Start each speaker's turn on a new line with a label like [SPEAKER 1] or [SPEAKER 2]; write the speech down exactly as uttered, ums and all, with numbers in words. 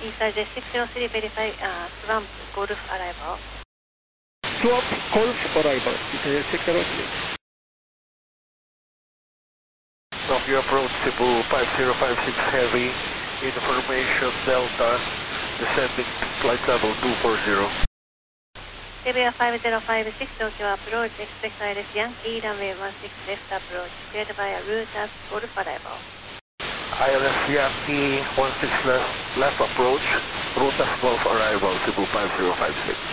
[SPEAKER 1] Inside the six zero three, verify uh, Swamp Golf arrival.
[SPEAKER 2] Swamp Golf arrival, uh, six zero three.
[SPEAKER 3] Tokyo approach Cebu five zero five six heavy, information Delta, descending flight level two four zero.
[SPEAKER 1] Cebu five zero five six, Tokyo approach, expect I L S Yankee, runway one six left approach, cleared via route as Golf arrival.
[SPEAKER 3] I L S Yankee one six left, left approach, route as Golf arrival, Cebu five zero five six.